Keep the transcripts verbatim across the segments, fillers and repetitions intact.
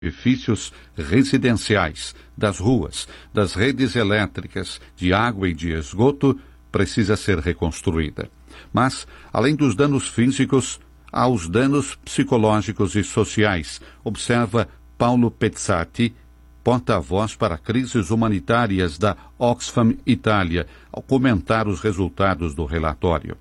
edifícios residenciais, das ruas, das redes elétricas, de água e de esgoto, precisa ser reconstruída. Mas, além dos danos físicos, há os danos psicológicos e sociais, observa Paulo Pezzati, porta-voz para crises humanitárias da Oxfam Itália, ao comentar os resultados do relatório.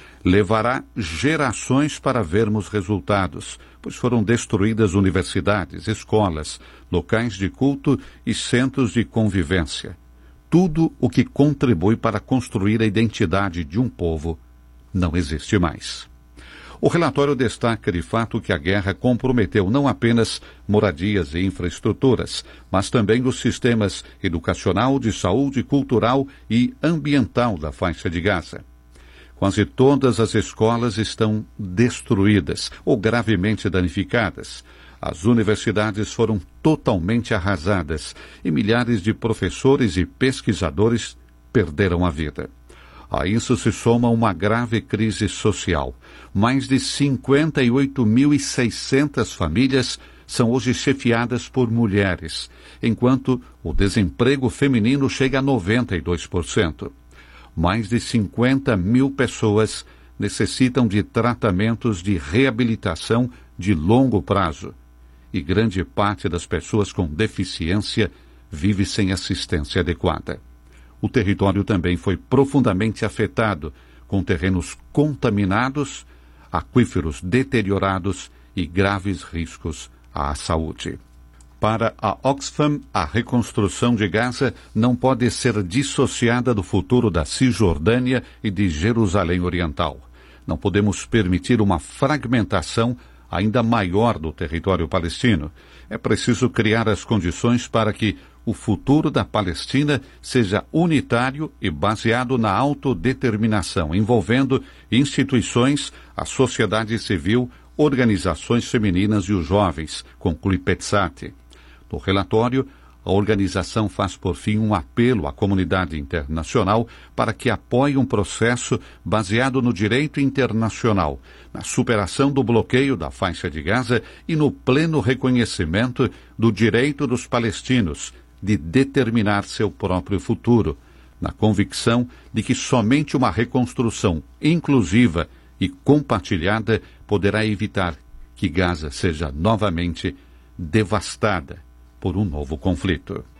Levará gerações para vermos resultados, pois foram destruídas universidades, escolas, locais de culto e centros de convivência. Tudo o que contribui para construir a identidade de um povo não existe mais. O relatório destaca de fato que a guerra comprometeu não apenas moradias e infraestruturas, mas também os sistemas educacional, de saúde, cultural e ambiental da faixa de Gaza. Quase todas as escolas estão destruídas ou gravemente danificadas. As universidades foram totalmente arrasadas e milhares de professores e pesquisadores perderam a vida. A isso se soma uma grave crise social. Mais de cinquenta e oito mil e seiscentas famílias são hoje chefiadas por mulheres, enquanto o desemprego feminino chega a noventa e dois por cento. Mais de cinquenta mil pessoas necessitam de tratamentos de reabilitação de longo prazo. E grande parte das pessoas com deficiência vive sem assistência adequada. O território também foi profundamente afetado, com terrenos contaminados, aquíferos deteriorados e graves riscos à saúde. Para a Oxfam, a reconstrução de Gaza não pode ser dissociada do futuro da Cisjordânia e de Jerusalém Oriental. Não podemos permitir uma fragmentação ainda maior do território palestino. É preciso criar as condições para que o futuro da Palestina seja unitário e baseado na autodeterminação, envolvendo instituições, a sociedade civil, organizações femininas e os jovens, conclui Pezzati. No relatório, a organização faz por fim um apelo à comunidade internacional para que apoie um processo baseado no direito internacional, na superação do bloqueio da faixa de Gaza e no pleno reconhecimento do direito dos palestinos de determinar seu próprio futuro, na convicção de que somente uma reconstrução inclusiva e compartilhada poderá evitar que Gaza seja novamente devastada por um novo conflito.